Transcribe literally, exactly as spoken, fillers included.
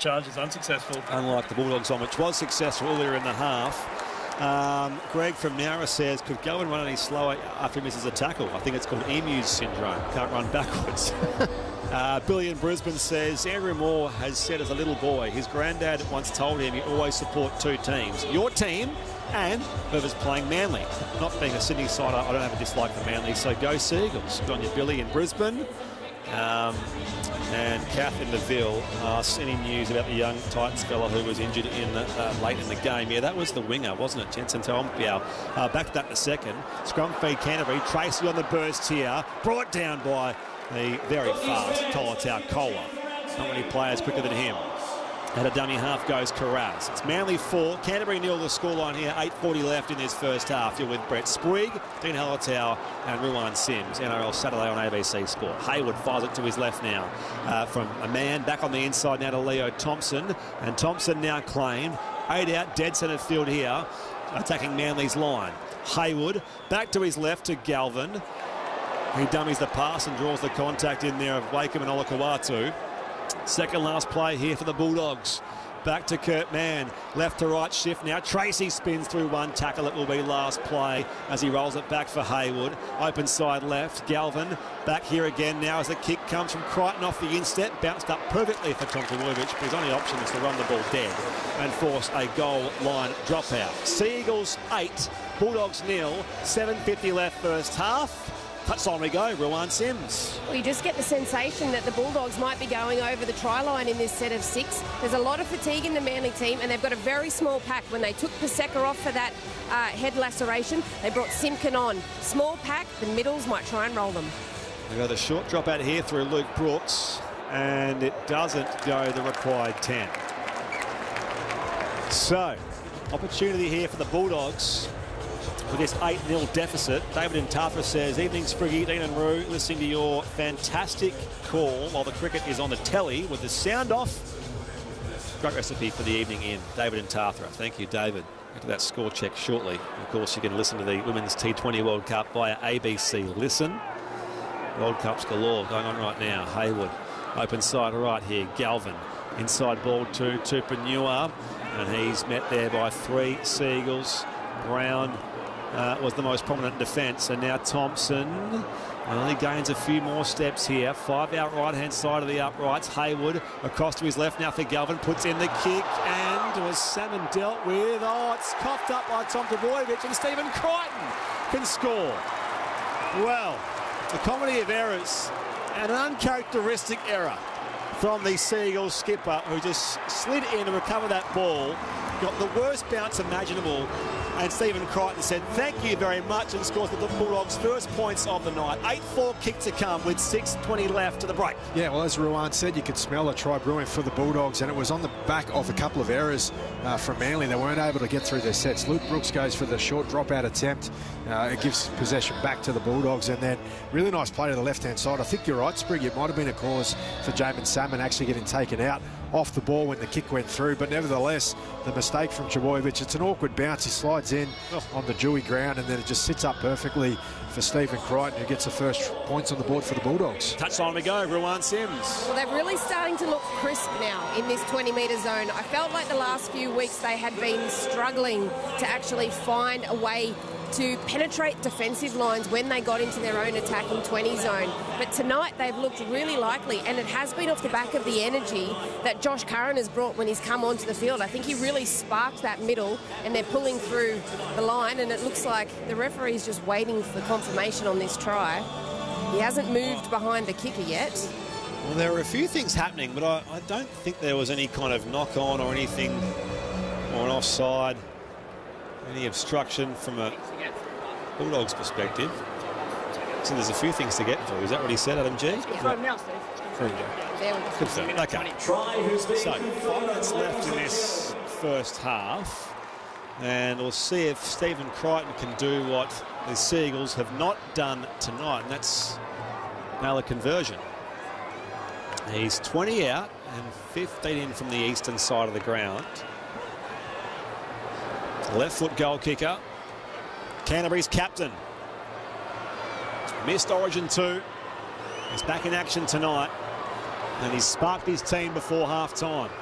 charge is unsuccessful. Unlike the Bulldogs on, which was successful earlier in the half. Um, Greg from Nowra says, could go and run any slower after he misses a tackle. I think it's called Emu's syndrome. Can't run backwards. uh, Billy in Brisbane says, Andrew Moore has said as a little boy, his granddad once told him you always support two teams. Your team and whoever's playing Manly. Not being a Sydney side, I don't have a dislike for Manly, so go Seagulls. Good on you, Billy in Brisbane. Um, and Kath in the Ville asks any news about the young Titans fella who was injured in the, uh, late in the game. Yeah, that was the winger, wasn't it? Jensen Tompiao. Uh, back to that in a second. Scrum feed Canterbury. Tracy on the burst here. Brought down by the very fast Kolatau Kola. Not many players quicker than him. At a dummy half goes Carras. It's Manly four, Canterbury nil the scoreline here. eight forty left in this first half. You're with Brett Sprigg, Dean Hallertau and Ruan Sims. N R L Saturday on A B C Sport. Hayward fires it to his left now uh, from a man back on the inside now to Leo Thompson. And Thompson now claimed. Eight out, dead centre field here, attacking Manly's line. Hayward back to his left to Galvin. He dummies the pass and draws the contact in there of Wakeham and Olakawatu. Second last play here for the Bulldogs. Back to Kurt Mann. Left to right shift now. Tracy spins through one tackle. It will be last play as he rolls it back for Hayward. Open side left. Galvin back here again now as the kick comes from Crichton off the instep. Bounced up perfectly for Tom Trbojevic. His only option is to run the ball dead and force a goal line dropout. Seagulls eight. Bulldogs nil. seven fifty left first half. Touch on we go, Ruan Sims. Well, you just get the sensation that the Bulldogs might be going over the try line in this set of six. There's a lot of fatigue in the Manly team, and they've got a very small pack. When they took Paseka off for that uh, head laceration, they brought Simpkin on. Small pack, the middles might try and roll them. They've got a short drop out here through Luke Brooks, and it doesn't go the required ten. So, opportunity here for the Bulldogs. With this eight nil deficit, David Intathra says, evening Spriggy, Dean and Roo, listening to your fantastic call while the cricket is on the telly with the sound off. Great recipe for the evening in. David Intathra. Thank you, David. Get to that score check shortly. Of course, you can listen to the Women's T twenty World Cup via A B C Listen. World Cups galore going on right now. Hayward, open side right here. Galvin, inside ball to Tupanua, and he's met there by three Seagulls. Brown Uh, was the most prominent defence, and now Thompson only gains a few more steps here. Five out right-hand side of the uprights. Hayward across to his left now for Galvin, puts in the kick, and was Salmon dealt with. Oh, it's coughed up by Tom Trbojevic, and Stephen Crichton can score. Well, a comedy of errors and an uncharacteristic error from the Seagulls skipper, who just slid in to recover that ball, got the worst bounce imaginable, and Stephen Crichton said thank you very much and scores the Bulldogs' first points of the night. eight four kick to come with six twenty left to the break. Yeah, well, as Ruan said, you could smell a try brewing for the Bulldogs, and it was on the back of a couple of errors uh, from Manly. They weren't able to get through their sets. Luke Brooks goes for the short dropout attempt. Uh, it gives possession back to the Bulldogs, and then really nice play to the left-hand side. I think you're right, Sprigg. It might have been a cause for Jamin Salmon actually getting taken out off the ball when the kick went through, but nevertheless, the mistake from Trbojevic. It's an awkward bounce. He slides in oh. on the dewy ground, and then it just sits up perfectly for Stephen Crichton, who gets the first points on the board for the Bulldogs. Touch on we go, Ruan Sims. Well, they're really starting to look crisp now in this twenty metre zone. I felt like the last few weeks they had been struggling to actually find a way to penetrate defensive lines when they got into their own attacking twenty zone. But tonight they've looked really likely, and it has been off the back of the energy that Josh Curran has brought when he's come onto the field. I think he really sparked that middle, and they're pulling through the line, and it looks like the referee's just waiting for confirmation on this try. He hasn't moved behind the kicker yet. Well, there were a few things happening, but I, I don't think there was any kind of knock-on or anything, or an offside, any obstruction from a Bulldogs perspective. So there's a few things to get through. Is that what he said, Adam G? Yeah. Right. Now, Steve. There we go. There we go. Good thing. Okay. So five minutes left in this first half, and we'll see if Stephen Crichton can do what the Seagulls have not done tonight, and that's nail a conversion. He's twenty out and fifteen in from the eastern side of the ground. Left foot goal kicker. Canterbury's captain. Missed Origin two. He's back in action tonight, and he's sparked his team before half time.